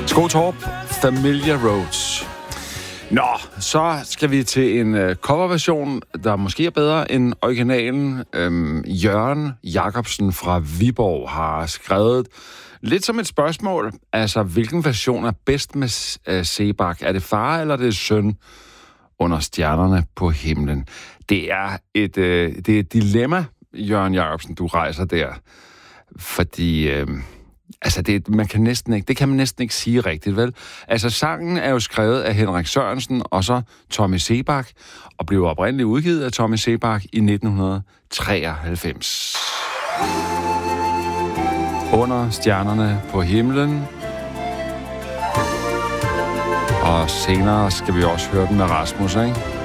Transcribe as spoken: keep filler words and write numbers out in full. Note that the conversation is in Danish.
Skotorp, Familiar Roads. Nå, så skal vi til en uh, coverversion, der måske er bedre end originalen. Øhm, Jørgen Jacobsen fra Viborg har skrevet lidt som et spørgsmål. Altså, hvilken version er bedst med uh, Sebak? Er det far eller det er søn under stjernerne på himlen? Det er et, uh, det er et dilemma, Jørgen Jacobsen, du rejser der. Fordi... Uh, Altså, det, man kan næsten ikke, det kan man næsten ikke sige rigtigt, vel? Altså, sangen er jo skrevet af Henrik Sørensen og så Tommy Sebak, og blev oprindeligt udgivet af Tommy Sebak i nitten treoghalvfems. Under stjernerne på himlen. Og senere skal vi også høre den med Rasmus, ikke?